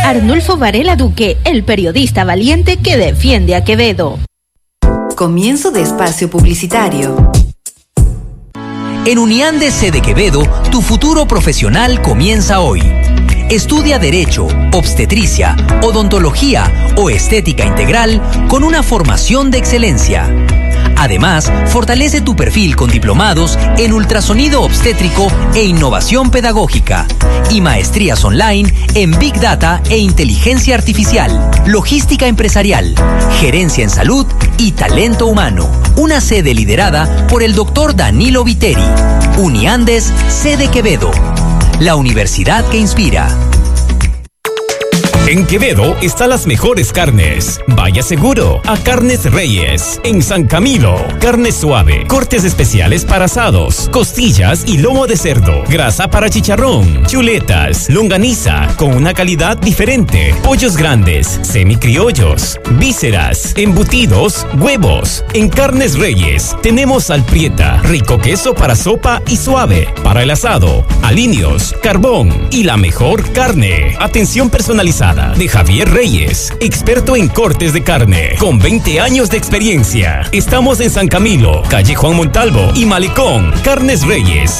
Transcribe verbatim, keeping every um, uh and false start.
Arnulfo Varela Duque, el periodista valiente que defiende a Quevedo. Comienzo de espacio publicitario. En Uniandes C de Quevedo, tu futuro profesional comienza hoy. Estudia Derecho, Obstetricia, Odontología o Estética Integral con una formación de excelencia. Además, fortalece tu perfil con diplomados en ultrasonido obstétrico e innovación pedagógica y maestrías online en Big Data e Inteligencia Artificial, Logística Empresarial, Gerencia en Salud y Talento Humano. Una sede liderada por el doctor Danilo Viteri. Uniandes C de Quevedo, la universidad que inspira. En Quevedo están las mejores carnes. Vaya seguro a Carnes Reyes. En San Camilo, carne suave, cortes especiales para asados, costillas y lomo de cerdo, grasa para chicharrón, chuletas, longaniza con una calidad diferente, pollos grandes, semicriollos, vísceras, embutidos, huevos. En Carnes Reyes tenemos salprieta, rico queso para sopa y suave, para el asado, aliños, carbón y la mejor carne. Atención personalizada de Javier Reyes, experto en cortes de carne, con veinte años de experiencia. Estamos en San Camilo, calle Juan Montalvo y Malecón. Carnes Reyes.